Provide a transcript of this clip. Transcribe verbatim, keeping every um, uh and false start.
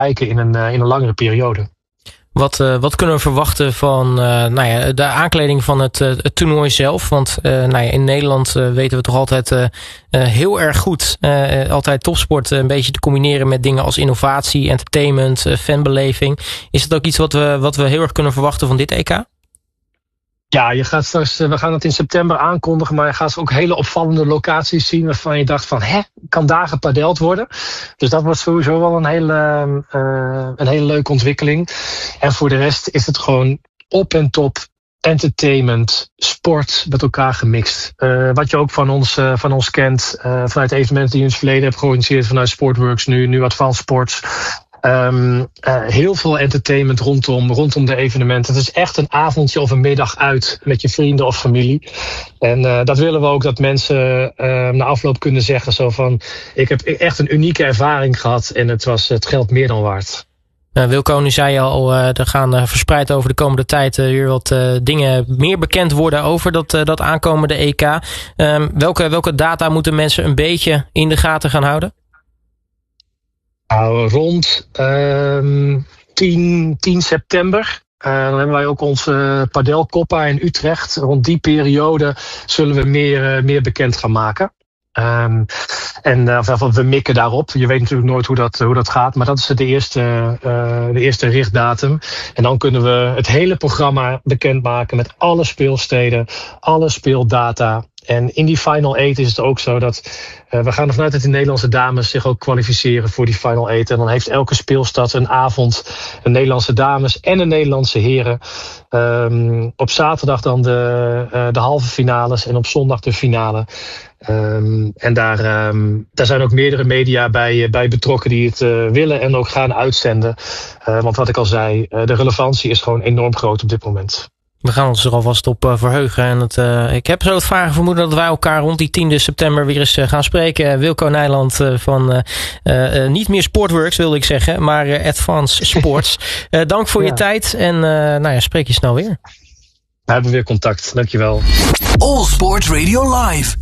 kijken in een, uh, in een langere periode. Wat, uh, wat kunnen we verwachten van uh, nou ja, de aankleding van het, uh, het toernooi zelf? Want uh, nou ja, in Nederland uh, weten we toch altijd uh, uh, heel erg goed uh, altijd topsport uh, een beetje te combineren met dingen als innovatie, entertainment, uh, fanbeleving. Is het ook iets wat we, wat we heel erg kunnen verwachten van dit E K? Ja, je gaat straks, we gaan het in september aankondigen, maar je gaat ook hele opvallende locaties zien waarvan je dacht van, hè, kan daar gepadeld worden? Dus dat wordt sowieso wel een hele, uh, een hele leuke ontwikkeling. En voor de rest is het gewoon op en top entertainment, sport met elkaar gemixt. Uh, wat je ook van ons, uh, van ons kent, uh, vanuit evenementen die je in het verleden hebt georganiseerd, vanuit Sportworks, nu, nu Advanced Sports. Um, uh, heel veel entertainment rondom, rondom de evenementen. Het is echt een avondje of een middag uit met je vrienden of familie. En uh, dat willen we ook, dat mensen uh, na afloop kunnen zeggen zo van, ik heb echt een unieke ervaring gehad en het was het geld meer dan waard. Uh, Wilco, nu zei je al, uh, er gaan uh, verspreid over de komende tijd uh, weer wat uh, dingen meer bekend worden over dat, uh, dat aankomende E K. Um, welke, welke data moeten mensen een beetje in de gaten gaan houden? Nou, rond uh, tien september. Uh, dan hebben wij ook onze Padel Coppa in Utrecht. Rond die periode zullen we meer, uh, meer bekend gaan maken. Um, en uh, we mikken daarop. Je weet natuurlijk nooit hoe dat, hoe dat gaat. Maar dat is de eerste, uh, de eerste richtdatum. En dan kunnen we het hele programma bekendmaken met alle speelsteden, alle speeldata. En in die Final Eight is het ook zo dat uh, we gaan ervan uit dat de Nederlandse dames zich ook kwalificeren voor die Final Eight. En dan heeft elke speelstad een avond een Nederlandse dames en een Nederlandse heren. Um, op zaterdag dan de, uh, de halve finales en op zondag de finale. Um, en daar, um, daar zijn ook meerdere media bij, bij betrokken die het uh, willen en ook gaan uitzenden. Uh, want wat ik al zei, uh, de relevantie is gewoon enorm groot op dit moment. We gaan ons er alvast op uh, verheugen. En het, uh, ik heb zo het vage vermoeden dat wij elkaar rond die tiende september weer eens uh, gaan spreken. Wilco Nijland uh, van uh, uh, niet meer Sportworks wilde ik zeggen, maar uh, Advanced Sports. uh, dank voor ja. je tijd en uh, nou ja, spreek je snel weer. We hebben weer contact. Dankjewel. All Sports Radio Live.